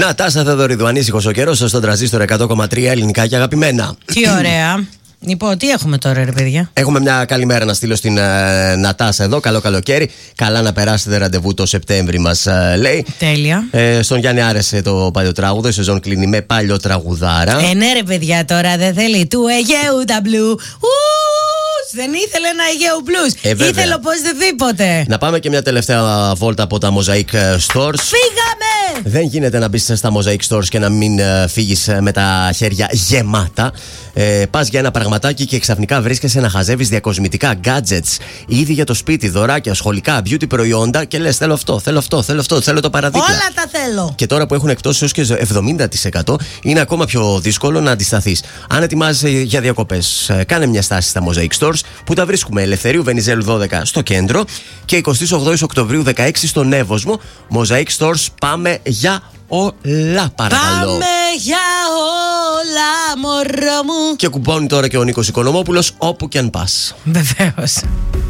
Νατάσα Θεοδωρίδου, ανήσυχος ο καιρός στον τραζίστορ 100,3 ελληνικά και αγαπημένα. Τι ωραία. Λοιπόν, τι έχουμε τώρα, ρε παιδιά? Έχουμε μια καλημέρα να στείλω στην Νατάσα εδώ. Καλό καλοκαίρι. Καλά να περάσετε ραντεβού το Σεπτέμβρη μας, λέει. Τέλεια. Στον Γιάννη άρεσε το παλιό τραγούδο. Η σεζόν κλείνει με παλιό τραγουδάρα. Ναι, ρε παιδιά, τώρα δεν θέλει του Αιγαίου τα μπλου. Δεν ήθελε ένα Αιγαίου blues. Ήθελε οπωσδήποτε. Να πάμε και μια τελευταία βόλτα από τα Mosaic Stores. Φύγαμε! Δεν γίνεται να μπει στα Mosaic Stores και να μην φύγεις με τα χέρια γεμάτα. Πας για ένα πραγματάκι και ξαφνικά βρίσκεσαι να χαζεύεις διακοσμητικά gadgets, ήδη για το σπίτι, δωράκια, σχολικά, beauty προϊόντα και λες θέλω αυτό, θέλω το παραδίπλα. Όλα τα θέλω. Και τώρα που έχουν εκτός έως και 70%, είναι ακόμα πιο δύσκολο να αντισταθείς. Αν ετοιμάζεσαι για διακοπές, κάνε μια στάση στα Mosaic Stores που τα βρίσκουμε Ελευθερίου Βενιζέλου 12 στο κέντρο και 28 Οκτωβρίου 16 στον Εύωσμο. Mosaic Stores, πάμε για όλα, παρακαλώ. Πάμε για όλα, μωρό μου. Και κουμπώνει τώρα και ο Νίκος Οικονομόπουλος όπου και αν πας. Βεβαίως.